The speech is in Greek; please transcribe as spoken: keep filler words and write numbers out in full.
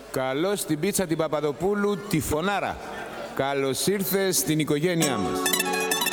Καλώς την πίτσα την Παπαδοπούλου, τη φωνάρα. Καλώς ήρθες στην οικογένειά μας.